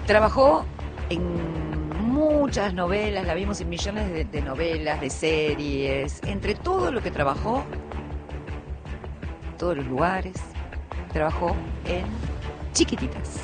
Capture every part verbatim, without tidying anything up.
Trabajó en muchas novelas, la vimos en millones de, de novelas, de series, entre todo lo que trabajó, todos los lugares, trabajó en Chiquititas.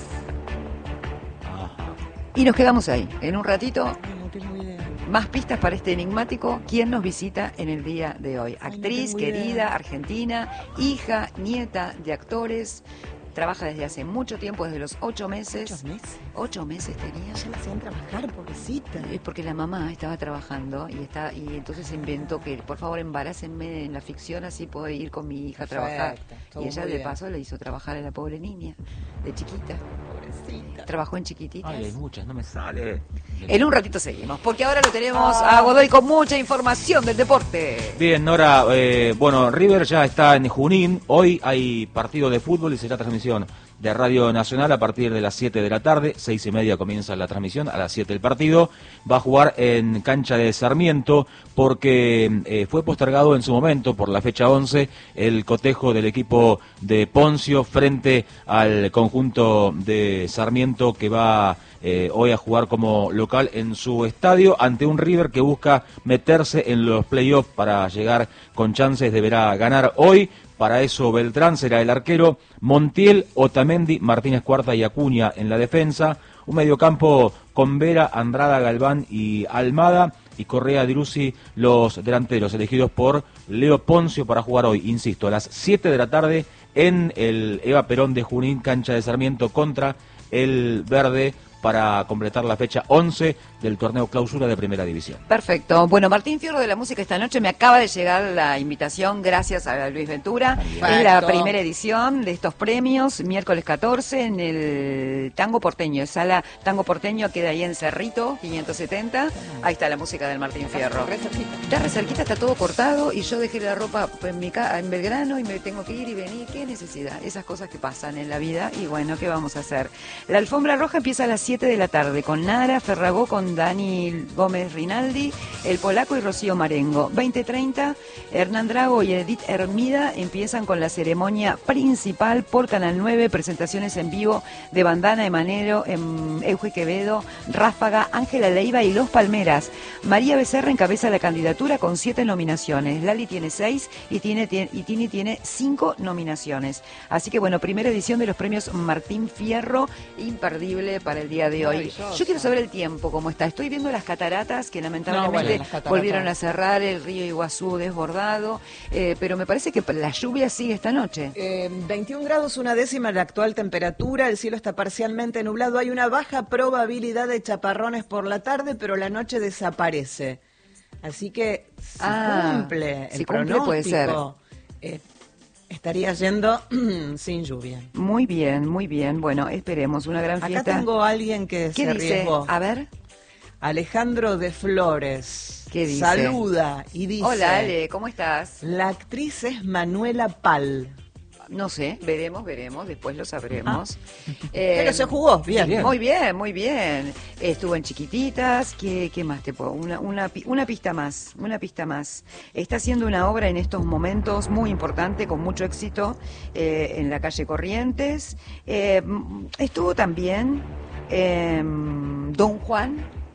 Ajá. Y nos quedamos ahí, en un ratito. Ay, no tengo idea. Más pistas para este enigmático. ¿Quién nos visita en el día de hoy? Ay, no Actriz, tengo querida, idea. argentina, hija, nieta de actores. Trabaja desde hace mucho tiempo, desde los ocho meses. ¿Ocho meses? Ocho meses tenía. Ya la hacían trabajar, pobrecita. Es porque la mamá estaba trabajando y está y entonces inventó que por favor embarácenme en la ficción, así puedo ir con mi hija a trabajar. Perfecto, estuvo Y ella muy de bien. paso le hizo trabajar a la pobre niña, de chiquita. Pobrecita. Trabajó en Chiquititas. Ay, hay muchas, no me sale. En un ratito seguimos, porque ahora lo tenemos a Godoy con mucha información del deporte. Bien, Nora, eh, bueno, River ya está en Junín. Hoy hay partido de fútbol y será transmisión de Radio Nacional a partir de las siete de la tarde. Seis y media comienza la transmisión, a las siete el partido. Va a jugar en cancha de Sarmiento porque eh, fue postergado en su momento por la fecha once el cotejo del equipo de Poncio frente al conjunto de Sarmiento que va eh, hoy a jugar como local en su estadio ante un River que busca meterse en los playoffs para llegar con chances. Deberá ganar hoy. Para eso Beltrán será el arquero, Montiel, Otamendi, Martínez Cuarta y Acuña en la defensa, un mediocampo con Vera, Andrada, Galván y Almada, y Correa, Diruzzi los delanteros elegidos por Leo Poncio para jugar hoy, insisto, a las siete de la tarde en el Eva Perón de Junín, cancha de Sarmiento contra el Verde, para completar la fecha once del torneo clausura de Primera División. Perfecto. Bueno, Martín Fierro de la Música esta noche, me acaba de llegar la invitación, gracias a Luis Ventura. Perfecto. Es la primera edición de estos premios, miércoles catorce, en el Tango Porteño. Sala Tango Porteño queda ahí en Cerrito, quinientos setenta. Ahí está la música del Martín Fierro. Re cerquita. Está re cerquita, está todo cortado y yo dejé la ropa en, mi ca en Belgrano y me tengo que ir y venir. ¿Qué necesidad? Esas cosas que pasan en la vida y bueno, ¿qué vamos a hacer? La alfombra roja empieza a las siete de la tarde con Nara Ferragó, con Dani Gómez Rinaldi, el polaco y Rocío Marengo. veinte treinta, Hernán Drago y Edith Hermida empiezan con la ceremonia principal por Canal nueve, presentaciones en vivo de Bandana, Emanero, em, Euge Quevedo, Ráfaga, Ángela Leiva y Los Palmeras. María Becerra encabeza la candidatura con siete nominaciones. Lali tiene seis y, tiene, tiene, y Tini tiene cinco nominaciones. Así que bueno, primera edición de los premios Martín Fierro, imperdible para el día de hoy. Yo quiero saber el tiempo, cómo está. Estoy viendo las cataratas que lamentablemente No, bueno, las cataratas. volvieron a cerrar, el río Iguazú desbordado, eh, pero me parece que la lluvia sigue esta noche. Eh, veintiún grados, una décima la actual temperatura, el cielo está parcialmente nublado, hay una baja probabilidad de chaparrones por la tarde, pero la noche desaparece. Así que si Ah, cumple el si cumple, pronóstico, puede ser. eh, estaría yendo sin lluvia. Muy bien, muy bien. Bueno, esperemos una gran Acá fiesta. tengo a alguien que ¿Qué se dice? arriesgó. A ver. Alejandro de Flores. ¿Qué dice? Saluda y dice... Hola, Ale, ¿cómo estás? La actriz es Manuela Pal. No sé, veremos, veremos, después lo sabremos. Ah. Pero se jugó, bien. bien. Muy bien, muy bien. Estuvo en Chiquititas, ¿qué, qué más te puedo? Una, una, pi- una pista más, una pista más. Está haciendo una obra en estos momentos muy importante, con mucho éxito, eh, en la calle Corrientes. Eh, m- estuvo también eh, Don Juan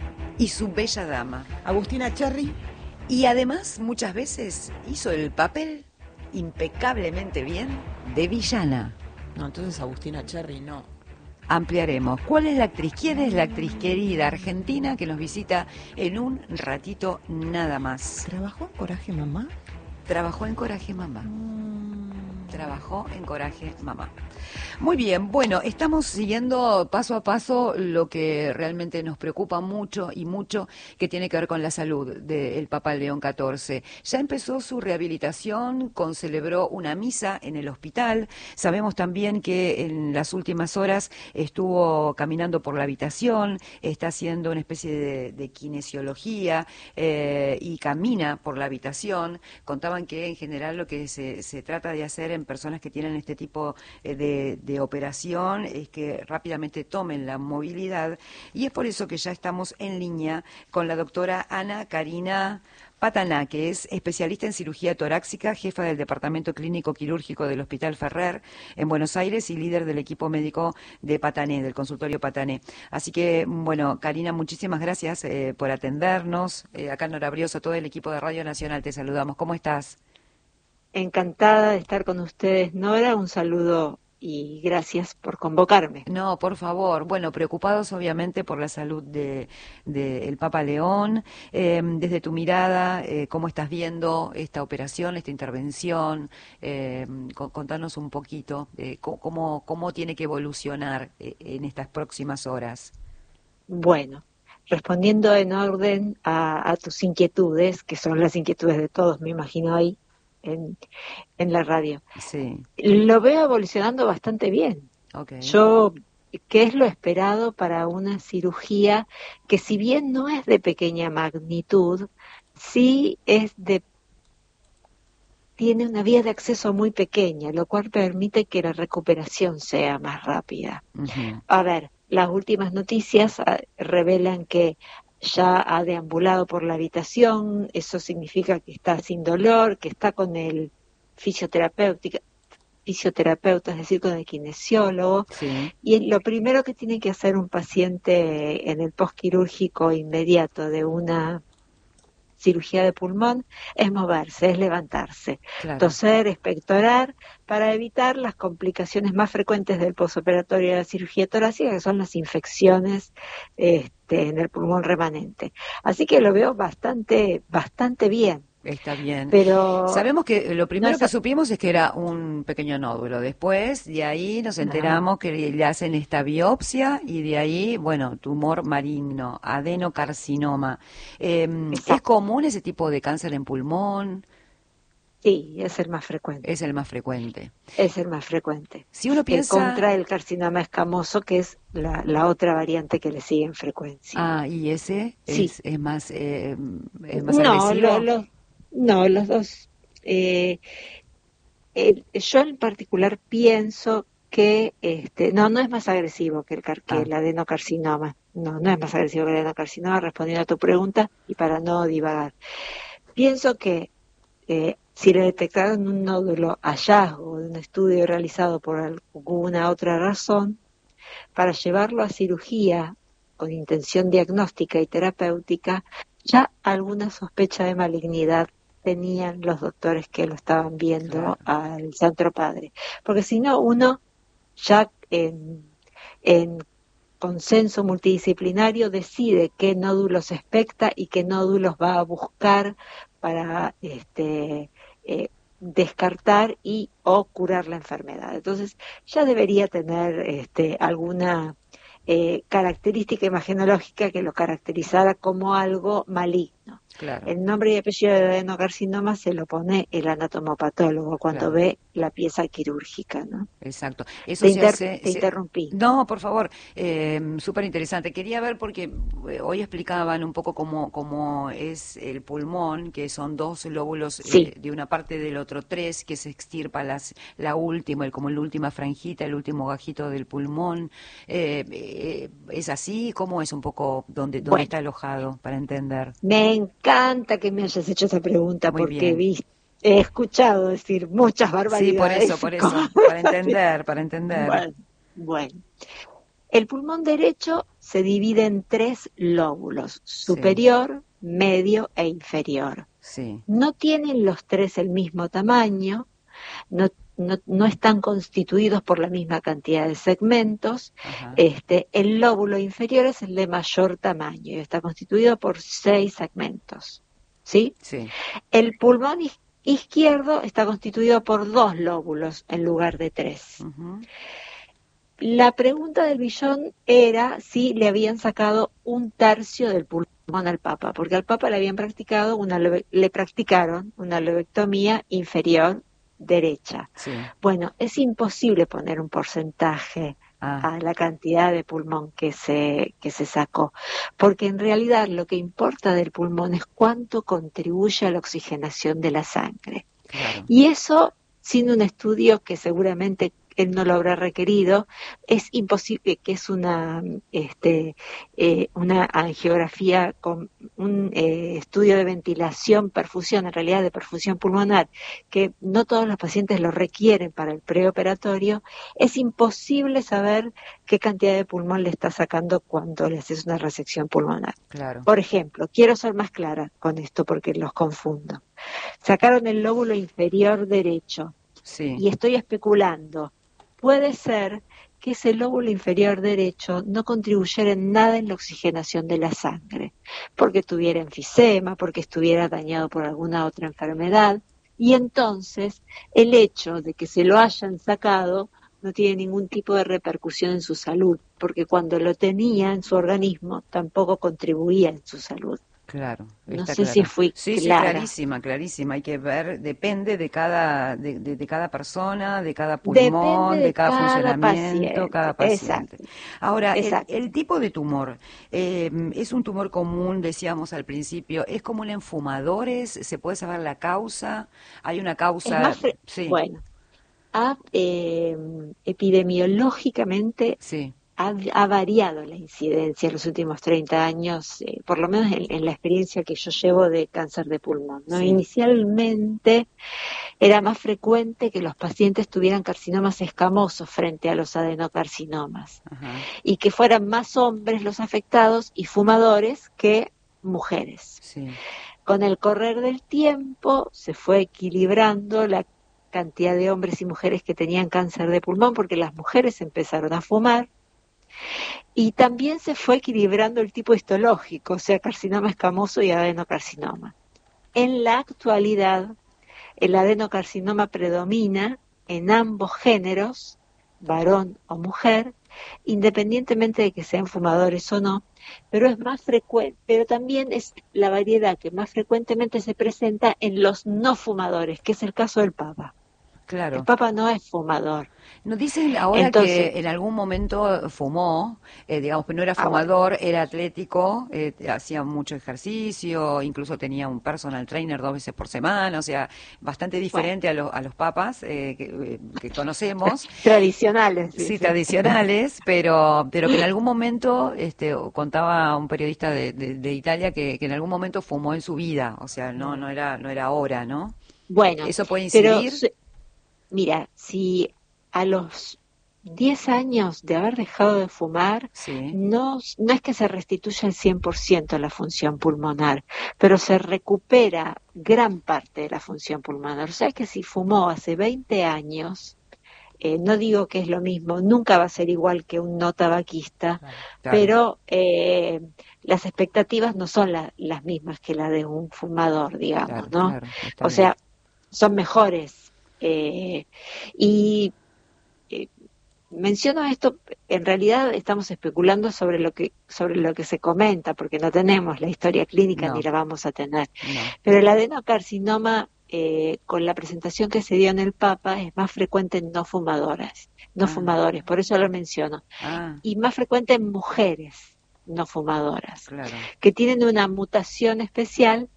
y su bella dama. Agustina Cherry. Y además, muchas veces hizo el papel impecablemente bien de villana. No, entonces Agustina Cherry no. Ampliaremos. ¿Cuál es la actriz? ¿Quién es la actriz querida argentina que nos visita en un ratito nada más? ¿Trabajó en Coraje Mamá? Trabajó en Coraje Mamá. Trabajó en Coraje Mamá. Muy bien, bueno, estamos siguiendo paso a paso lo que realmente nos preocupa mucho y mucho, que tiene que ver con la salud del Papa León catorce. Ya empezó su rehabilitación, concelebró una misa en el hospital. Sabemos también que en las últimas horas estuvo caminando por la habitación, está haciendo una especie de, de kinesiología eh, y camina por la habitación. Contaban que en general lo que se, se trata de hacer en personas que tienen este tipo eh, de, de operación es que rápidamente tomen la movilidad, y es por eso que ya estamos en línea con la doctora Ana Karina Pataná, que es especialista en cirugía torácica, jefa del Departamento Clínico Quirúrgico del Hospital Ferrer en Buenos Aires y líder del equipo médico de Patané, del consultorio Patané. Así que, bueno, Karina, muchísimas gracias eh, por atendernos. Eh, acá en Nora Brioso, todo el equipo de Radio Nacional, te saludamos. ¿Cómo estás? Encantada de estar con ustedes, Nora. Un saludo y gracias por convocarme. No, por favor. Bueno, preocupados obviamente por la salud de, de el Papa León. Eh, desde tu mirada, eh, ¿cómo estás viendo esta operación, esta intervención? Eh, contanos un poquito eh, cómo, cómo tiene que evolucionar eh, en estas próximas horas. Bueno, respondiendo en orden a, a tus inquietudes, que son las inquietudes de todos, me imagino ahí, En, en la radio. Sí. Lo veo evolucionando bastante bien. Okay. Yo, ¿qué es lo esperado para una cirugía que, si bien no es de pequeña magnitud, sí es de tiene una vía de acceso muy pequeña, lo cual permite que la recuperación sea más rápida. Uh-huh. A ver, las últimas noticias uh, revelan que ya ha deambulado por la habitación, eso significa que está sin dolor, que está con el fisioterapeuta, fisioterapeuta, es decir, con el kinesiólogo. Sí. Y lo primero que tiene que hacer un paciente en el postquirúrgico inmediato de una cirugía de pulmón es moverse, es levantarse, Claro. toser, expectorar, para evitar las complicaciones más frecuentes del posoperatorio de la cirugía torácica, que son las infecciones este, en el pulmón remanente. Así que lo veo bastante, bastante bien. Está bien. Pero sabemos que lo primero no es... que supimos es que era un pequeño nódulo. Después, de ahí nos enteramos no. que le hacen esta biopsia y de ahí, bueno, tumor maligno, adenocarcinoma. Eh, ¿Es común ese tipo de cáncer en pulmón? Sí, es el más frecuente. Es el más frecuente. Es el más frecuente. Si uno piensa... Contra el carcinoma escamoso, que es la, la otra variante que le sigue en frecuencia. Ah, ¿y ese sí. es, es más, eh, es más no, agresivo? Lo, lo, no, los dos. Eh, eh, yo en particular pienso que... este No, no es más agresivo que el, car que ah. el adenocarcinoma. No, no es más agresivo que el adenocarcinoma, respondiendo a tu pregunta, y para no divagar. Pienso que... Eh, si le detectaron un nódulo hallazgo de un estudio realizado por alguna otra razón, para llevarlo a cirugía con intención diagnóstica y terapéutica, ya alguna sospecha de malignidad tenían los doctores que lo estaban viendo claro. al Santo Padre. Porque si no, uno ya en, en consenso multidisciplinario decide qué nódulos expecta y qué nódulos va a buscar para este eh, descartar y o curar la enfermedad. Entonces ya debería tener este, alguna eh, característica imagenológica que lo caracterizara como algo maligno. Claro. El nombre y apellido de adenocarcinoma se lo pone el anatomopatólogo cuando claro. ve la pieza quirúrgica, ¿no? Exacto. Eso te se inter hace, te se... interrumpí. No, por favor. Eh, súper interesante. Quería ver porque hoy explicaban un poco cómo, cómo es el pulmón, que son dos lóbulos sí. eh, de una parte del otro tres, que se extirpa las, la última, el, como la última franjita, el último gajito del pulmón. Eh, eh, ¿Es así? ¿Cómo es un poco dónde, dónde bueno, está alojado, para entender? Me encanta que me hayas hecho esa pregunta. Muy porque bien. vi, he escuchado decir muchas barbaridades. Sí, por eso, por eso, para entender, para entender. Bueno, bueno, el pulmón derecho se divide en tres lóbulos, superior, sí. medio e inferior. Sí. No tienen los tres el mismo tamaño, no No, no están constituidos por la misma cantidad de segmentos. Ajá. Este, el lóbulo inferior es el de mayor tamaño y está constituido por seis segmentos, ¿sí? Sí. El pulmón izquierdo está constituido por dos lóbulos en lugar de tres. Uh-huh. La pregunta del billón era si le habían sacado un tercio del pulmón al Papa, porque al Papa le habían practicado una le practicaron una lobectomía inferior derecha. Sí. Bueno, es imposible poner un porcentaje ah. a la cantidad de pulmón que se, que se sacó, porque en realidad lo que importa del pulmón es cuánto contribuye a la oxigenación de la sangre. Claro. Y eso sin un estudio que seguramente él no lo habrá requerido, es imposible que es una este eh, una angiografía con un eh, estudio de ventilación, perfusión, en realidad de perfusión pulmonar, que no todos los pacientes lo requieren para el preoperatorio. Es imposible saber qué cantidad de pulmón le está sacando cuando le haces una resección pulmonar. Claro. Por ejemplo, quiero ser más clara con esto porque los confundo. Sacaron el lóbulo inferior derecho, Sí. y estoy especulando. Puede ser que ese lóbulo inferior derecho no contribuyera en nada en la oxigenación de la sangre, porque tuviera enfisema, porque estuviera dañado por alguna otra enfermedad, y entonces el hecho de que se lo hayan sacado no tiene ningún tipo de repercusión en su salud, porque cuando lo tenía en su organismo tampoco contribuía en su salud. Claro, No está sé claro. si fui sí, clara. Sí, clarísima, clarísima. Hay que ver, depende de cada, de, de, de cada persona, de cada pulmón, Depende de de cada, cada funcionamiento, paciente. cada paciente. Exacto. Ahora, el, Exacto. el tipo de tumor, eh, es un tumor común, decíamos al principio, es común en fumadores, se puede saber la causa, hay una Es causa, más fre- sí, bueno, ha, eh, epidemiológicamente sí, ha, ha variado la incidencia en los últimos treinta años, eh, por lo menos en, en la experiencia que yo llevo de cáncer de pulmón, ¿no? sí, Inicialmente era más frecuente que los pacientes tuvieran carcinomas escamosos frente a los adenocarcinomas, ajá, y que fueran más hombres los afectados y fumadores que mujeres. sí, Con el correr del tiempo se fue equilibrando la cantidad de hombres y mujeres que tenían cáncer de pulmón, porque las mujeres empezaron a fumar, y también se fue equilibrando el tipo histológico, o sea, carcinoma escamoso y adenocarcinoma. En la actualidad, el adenocarcinoma predomina en ambos géneros, varón o mujer, independientemente de que sean fumadores o no, pero es más frecuente, pero también es la variedad que más frecuentemente se presenta en los no fumadores, que es el caso del Papa. claro. El Papa no es fumador. Nos dicen ahora Entonces, que en algún momento fumó, eh, digamos, pero no era ah, bueno, fumador, era atlético, eh, hacía mucho ejercicio, incluso tenía un personal trainer dos veces por semana, o sea, bastante bueno, diferente a, los a los papas eh, que, eh, que conocemos, tradicionales, sí, sí, sí. tradicionales, pero pero que en algún momento, este, contaba un periodista de, de, de Italia que, que en algún momento fumó en su vida, o sea, no no era no era ahora, ¿no? Eh, Bueno, ¿Eso puede pero incidir? su- mira, si a los diez años de haber dejado de fumar, Sí, no, no es que se restituya el cien por ciento la función pulmonar, pero se recupera gran parte de la función pulmonar. O sea que si fumó hace veinte años, eh, no digo que es lo mismo, nunca va a ser igual que un no tabaquista, claro, pero eh, las expectativas no son la- las mismas que la de un fumador, digamos, claro, ¿no? claro, está O bien. sea, son mejores. eh, y eh, menciono esto, en realidad estamos especulando sobre lo que sobre lo que se comenta, porque no tenemos la historia clínica ni No, la vamos a tener. no. Pero el adenocarcinoma, eh, con la presentación que se dio en el Papa, es más frecuente en no fumadoras, no Ah, fumadores, por eso lo menciono, ah, y más frecuente en mujeres no fumadoras, claro. que tienen una mutación especial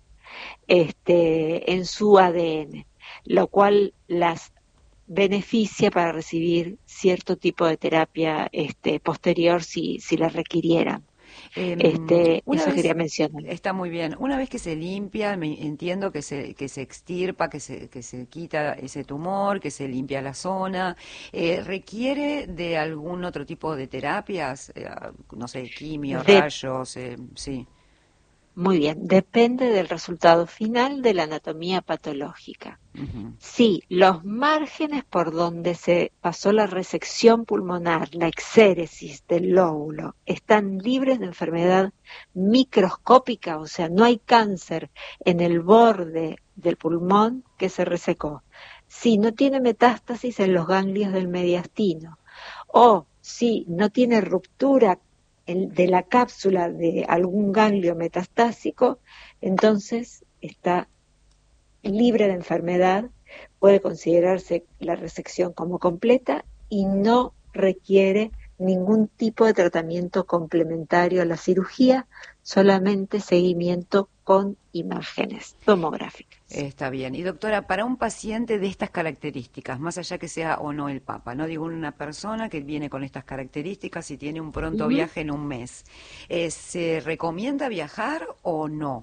este, en su A D N, lo cual las beneficia para recibir cierto tipo de terapia este, posterior si, si la requirieran. Em, Este, una eso quería vez, mencionar. está muy bien, una vez que se limpia, me entiendo que se, que se extirpa, que se, que se quita ese tumor, que se limpia la zona, eh, ¿requiere de algún otro tipo de terapias? Eh, no sé, quimio, De, rayos, eh, sí. muy bien, depende del resultado final de la anatomía patológica. Ujú. Sí, los márgenes por donde se pasó la resección pulmonar, la exéresis del lóbulo, están libres de enfermedad microscópica, o sea, no hay cáncer en el borde del pulmón que se resecó. Sí, no tiene metástasis en los ganglios del mediastino, o si no tiene ruptura en- de la cápsula de algún ganglio metastásico, entonces está libre de enfermedad, puede considerarse la resección como completa y no requiere ningún tipo de tratamiento complementario a la cirugía, solamente seguimiento con imágenes tomográficas. Está bien. Y doctora, para un paciente de estas características, más allá que sea o no el Papa, no digo una persona que viene con estas características y tiene un pronto uh-huh. viaje en un mes, eh, ¿se recomienda viajar o no?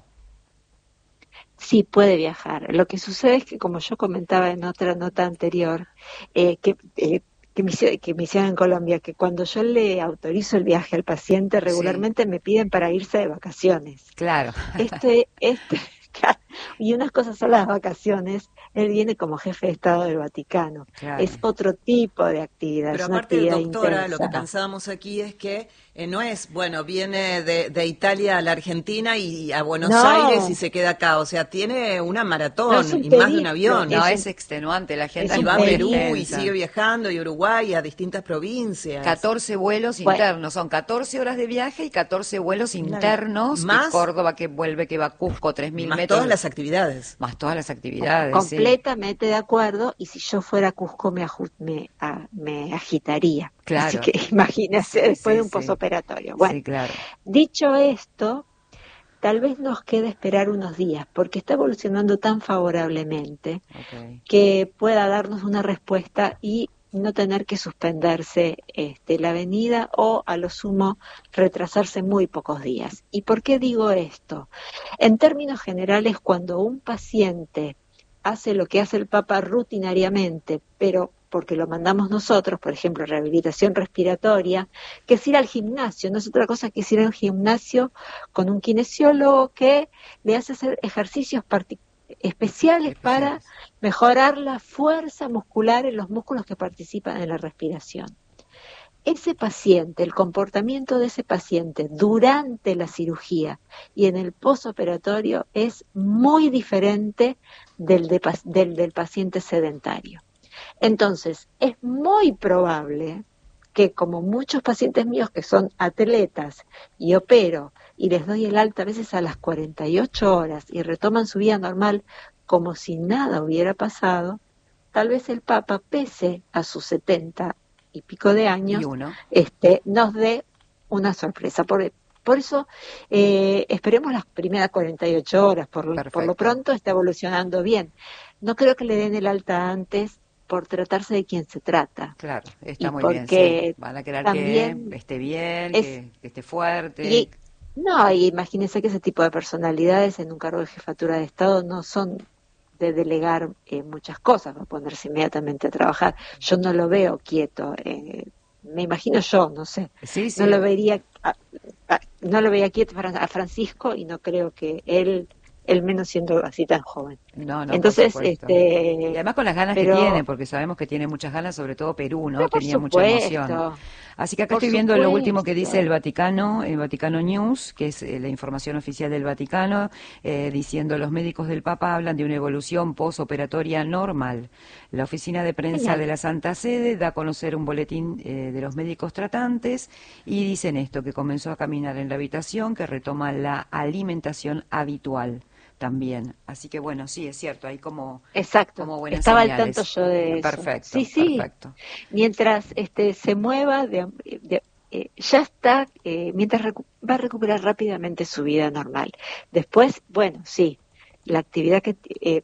Sí, puede viajar. Lo que sucede es que, como yo comentaba en otra nota anterior, eh, que... Eh, que me, que me hicieron en Colombia, que cuando yo le autorizo el viaje al paciente, regularmente sí. me piden para irse de vacaciones. Claro. Este, este, y unas cosas son las vacaciones, él viene como jefe de Estado del Vaticano. Claro. Es otro tipo de actividad. Pero es una aparte, actividad doctora, intensa. Lo que pensábamos aquí es que eh, no es, bueno, viene de, de Italia a la Argentina y a Buenos no. Aires y se queda acá. O sea, tiene una maratón no y más de un avión. No, es, es extenuante. La gente y va a Perú intensa. y sigue viajando, y Uruguay, a distintas provincias. catorce vuelos bueno. internos. Son catorce horas de viaje y catorce vuelos internos. Más que Córdoba, que vuelve, que va a Cusco, tres mil más metros. todas las actividades. Más todas las actividades. Completamente sí. de acuerdo. Y si yo fuera a Cusco, me, me, a, me agitaría. Claro. Así que imagínese sí, después sí, de un sí. posoperatorio. Bueno, sí, claro. Dicho esto, tal vez nos quede esperar unos días, porque está evolucionando tan favorablemente okay. que pueda darnos una respuesta y no tener que suspenderse este, la venida o a lo sumo retrasarse muy pocos días. ¿Y por qué digo esto? En términos generales, cuando un paciente hace lo que hace el Papa rutinariamente, pero porque lo mandamos nosotros, por ejemplo, rehabilitación respiratoria, que es ir al gimnasio, no es otra cosa que es ir al gimnasio con un kinesiólogo que le hace hacer ejercicios particulares, especiales para mejorar la fuerza muscular en los músculos que participan en la respiración. Ese paciente, el comportamiento de ese paciente durante la cirugía y en el posoperatorio es muy diferente del, de, del, del paciente sedentario. Entonces, es muy probable que, como muchos pacientes míos que son atletas y opero y les doy el alta a veces a las cuarenta y ocho horas y retoman su vida normal como si nada hubiera pasado, tal vez el Papa, pese a sus setenta y pico de años, este, nos dé una sorpresa. Por, por eso, eh, esperemos las primeras cuarenta y ocho horas, por, por lo pronto está evolucionando bien. No creo que le den el alta antes, por tratarse de quien se trata. Claro, está y muy bien, sí. Van a querer también que esté bien, es, que, que esté fuerte. Y, no, y imagínense que ese tipo de personalidades en un cargo de jefatura de Estado no son de delegar eh, muchas cosas, va a ponerse inmediatamente a trabajar. Yo no lo veo quieto, eh, me imagino yo, no sé, sí, sí. no lo vería, a, a, no lo veía quieto a Francisco y no creo que él, él menos siendo así tan joven. No, no, Entonces, por supuesto. este, y además con las ganas pero, que tiene, porque sabemos que tiene muchas ganas, sobre todo Perú, ¿no? Por Tenía supuesto, mucha emoción. Así que acá por estoy viendo supuesto. lo último que dice el Vaticano, el Vaticano News, que es eh, la información oficial del Vaticano, eh, diciendo los médicos del Papa hablan de una evolución posoperatoria normal. La oficina de prensa Genial. de la Santa Sede da a conocer un boletín eh, de los médicos tratantes y dicen esto, que comenzó a caminar en la habitación, que retoma la alimentación habitual también. Así que bueno, sí, es cierto, hay como, Exacto. como buenas Estaba señales. al tanto yo de eso. Perfecto, sí, sí. perfecto. Mientras este se mueva, de, de, eh, ya está, eh, mientras recu va a recuperar rápidamente su vida normal. Después, bueno, sí, la actividad que... Eh,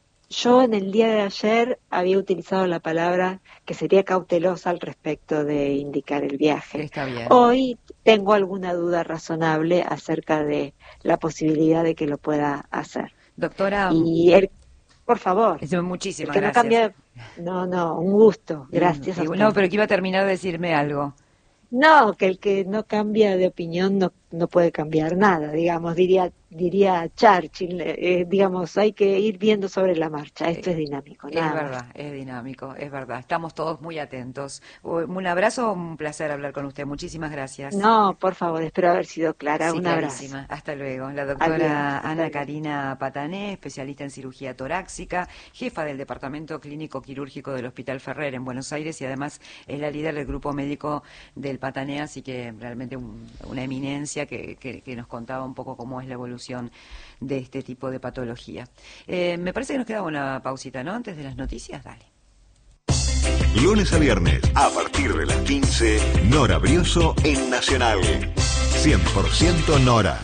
yo en el día de ayer había utilizado la palabra que sería cautelosa al respecto de indicar el viaje. Está bien. Hoy tengo alguna duda razonable acerca de la posibilidad de que lo pueda hacer. Doctora. Y él, por favor. Muchísimas que gracias. No, cambia, no, no, un gusto. Gracias. Y, a y, usted. no, pero que iba a terminar de decirme algo. No, que el que no cambia de opinión no, no puede cambiar nada, digamos, diría diría Churchill, eh, digamos, hay que ir viendo sobre la marcha, esto es dinámico. Nada es verdad, más. es dinámico, es verdad, estamos todos muy atentos. Un abrazo, un placer hablar con usted, muchísimas gracias. No, por favor, espero haber sido clara, sí, un clarísima. abrazo. Hasta luego. La doctora Adiós, Ana luego. Karina Patané, especialista en cirugía torácica, jefa del Departamento Clínico Quirúrgico del Hospital Ferrer en Buenos Aires y además es la líder del grupo médico del Patané, así que realmente un, una eminencia que, que, que nos contaba un poco cómo es la evolución de este tipo de patología. Eh, me parece que nos queda una pausita, ¿no? Antes de las noticias, dale. Lunes a viernes, a partir de las quince, Nora Brioso en Nacional. cien por ciento Nora.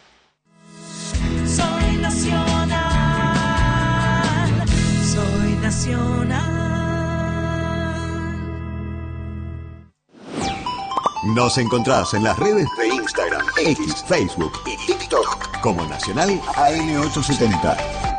Soy nacional, soy nacional. Nos encontrás en las redes de Instagram, X, Facebook y TikTok como Nacional A M ochocientos setenta.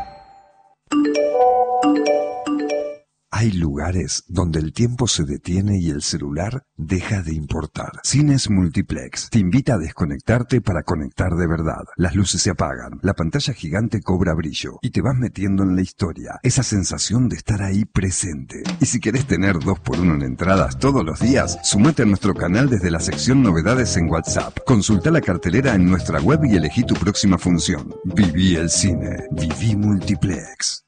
Hay lugares donde el tiempo se detiene y el celular deja de importar. Cines Multiplex te invita a desconectarte para conectar de verdad. Las luces se apagan, la pantalla gigante cobra brillo y te vas metiendo en la historia. Esa sensación de estar ahí presente. Y si querés tener dos por uno en entradas todos los días, sumate a nuestro canal desde la sección Novedades en WhatsApp. Consulta la cartelera en nuestra web y elegí tu próxima función. Viví el cine. Viví Multiplex.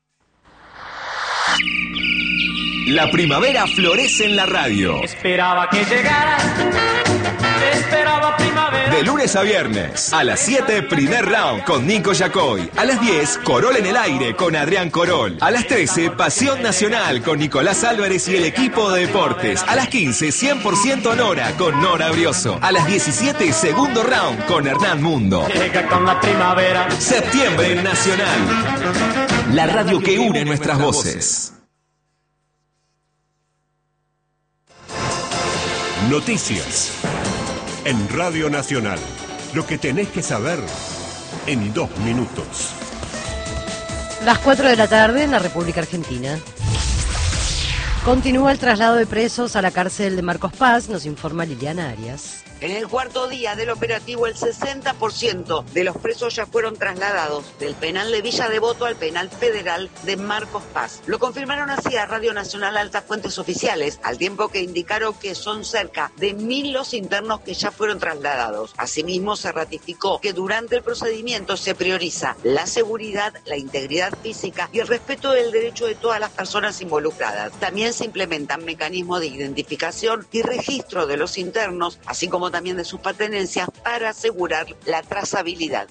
La primavera florece en la radio. Esperaba que llegaras, esperaba primavera. De lunes a viernes, a las siete, primer round con Nico Yacoy. A las diez, Corol en el aire con Adrián Corol. A las trece, Pasión Nacional con Nicolás Álvarez y el equipo de deportes. A las quince, cien por ciento Nora con Nora Brioso. A las diecisiete, segundo round con Hernán Mundo. Llega con la primavera. Septiembre en Nacional. La radio que une nuestras voces. Noticias en Radio Nacional. Lo que tenés que saber en dos minutos. Las cuatro de la tarde en la República Argentina. Continúa el traslado de presos a la cárcel de Marcos Paz, nos informa Liliana Arias. En el cuarto día del operativo, el sesenta por ciento de los presos ya fueron trasladados del penal de Villa Devoto al penal federal de Marcos Paz. Lo confirmaron así a Radio Nacional altas fuentes oficiales, al tiempo que indicaron que son cerca de mil los internos que ya fueron trasladados. Asimismo, se ratificó que durante el procedimiento se prioriza la seguridad, la integridad física y el respeto del derecho de todas las personas involucradas. También se implementan mecanismos de identificación y registro de los internos, así como también de sus pertenencias, para asegurar la trazabilidad.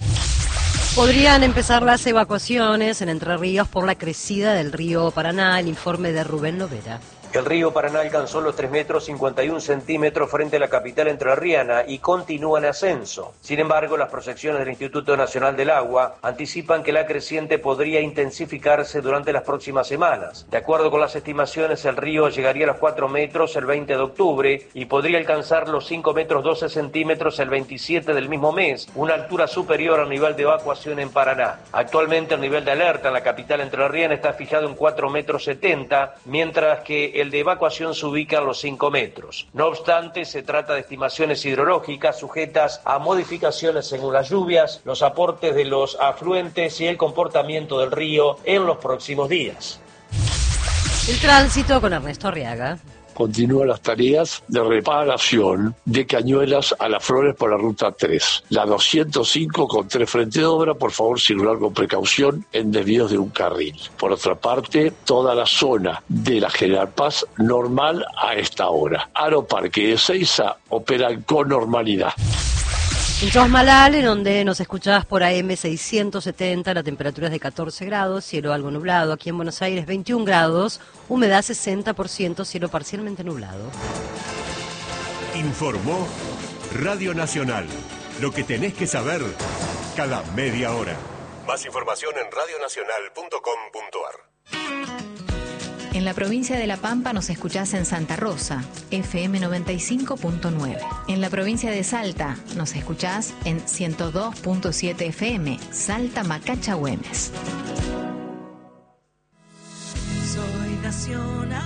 Podrían empezar las evacuaciones en Entre Ríos por la crecida del río Paraná, el informe de Rubén Lovera. El río Paraná alcanzó los tres metros cincuenta y un centímetros frente a la capital entrerriana y continúa en ascenso. Sin embargo, las proyecciones del Instituto Nacional del Agua anticipan que la creciente podría intensificarse durante las próximas semanas. De acuerdo con las estimaciones, el río llegaría a los cuatro metros el veinte de octubre y podría alcanzar los cinco metros doce centímetros el veintisiete del mismo mes, una altura superior al nivel de evacuación en Paraná. Actualmente el nivel de alerta en la capital entrerriana está fijado en cuatro metros setenta, mientras que el de evacuación se ubica a los cinco metros. No obstante, se trata de estimaciones hidrológicas sujetas a modificaciones según las lluvias, los aportes de los afluentes y el comportamiento del río en los próximos días. El tránsito con Ernesto Arriaga. Continúan las tareas de reparación de cañuelas a Las Flores por la ruta tres. La doscientos cinco con tres frente de obra, por favor circular con precaución en desvíos de un carril. Por otra parte, toda la zona de la General Paz normal a esta hora. Aeroparque y Ezeiza operan con normalidad. En Chosmalal, en donde nos escuchabas por A M seiscientos setenta, la temperatura es de catorce grados, cielo algo nublado. Aquí en Buenos Aires, veintiún grados, humedad sesenta por ciento, cielo parcialmente nublado. Informó Radio Nacional. Lo que tenés que saber cada media hora. Más información en radio nacional punto com punto a r. En la provincia de La Pampa nos escuchás en Santa Rosa, F M noventa y cinco punto nueve. En la provincia de Salta nos escuchás en ciento dos punto siete F M, Salta Macacha Güemes. Soy nacional.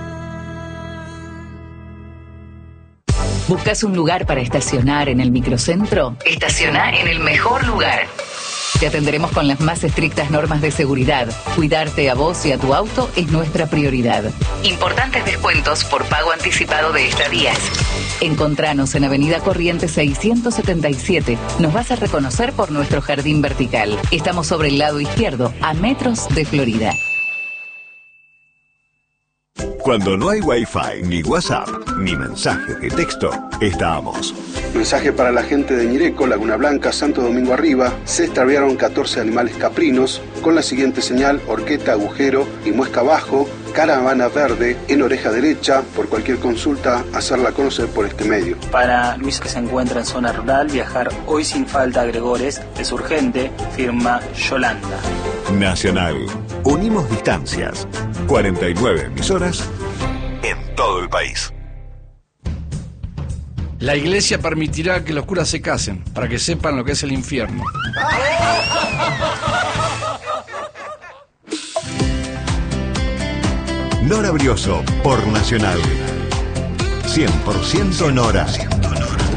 ¿Buscas un lugar para estacionar en el microcentro? Estaciona en el mejor lugar. Te atenderemos con las más estrictas normas de seguridad. Cuidarte a vos y a tu auto es nuestra prioridad. Importantes descuentos por pago anticipado de estadías. Encontranos en Avenida Corrientes seiscientos setenta y siete. Nos vas a reconocer por nuestro jardín vertical. Estamos sobre el lado izquierdo, a metros de Florida. Cuando no hay Wi-Fi, ni WhatsApp, ni mensajes de texto, estamos. Mensaje para la gente de Ñireco, Laguna Blanca, Santo Domingo Arriba. Se extraviaron catorce animales caprinos con la siguiente señal: horqueta, agujero y muesca abajo. Caravana Verde en Oreja Derecha. Por cualquier consulta, hacerla conocer por este medio. Para Luis, que se encuentra en zona rural, viajar hoy sin falta a Gregores es urgente, firma Yolanda. Nacional. Unimos distancias. cuarenta y nueve emisoras en todo el país. La iglesia permitirá que los curas se casen, para que sepan lo que es el infierno. Nora Brioso, por Nacional. cien por ciento Nora.